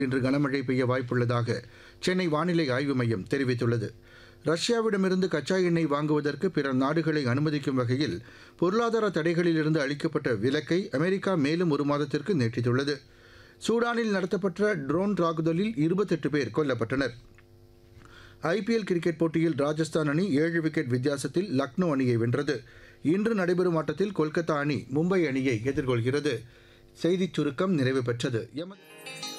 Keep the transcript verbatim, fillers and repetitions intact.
இன்று கனமழை பெய்ய வாய்ப்புள்ளதாக சென்னை வானிலை ஆய்வு மையம் தெரிவித்துள்ளது. ரஷ்யாவிடமிருந்து கச்சா எண்ணெய் வாங்குவதற்கு பிற நாடுகளை அனுமதிக்கும் வகையில் பொருளாதார தடைகளிலிருந்து அளிக்கப்பட்ட விலக்கை அமெரிக்கா மேலும் ஒரு மாதத்திற்கு நீட்டித்துள்ளது. சூடானில் நடத்தப்பட்ட ட்ரோன் தாக்குதலில் இருபத்தெட்டு பேர் கொல்லப்பட்டனர். ஐபிஎல் கிரிக்கெட் போட்டியில் ராஜஸ்தான் அணி ஏழு விக்கெட் வித்தியாசத்தில் லக்னோ அணியை வென்றது. இன்று நடைபெறும் ஆட்டத்தில் கொல்கத்தா அணி மும்பை அணியை எதிர்கொள்கிறது. செய்திச் சுருக்கம் நிறைவு பெற்றது. எமது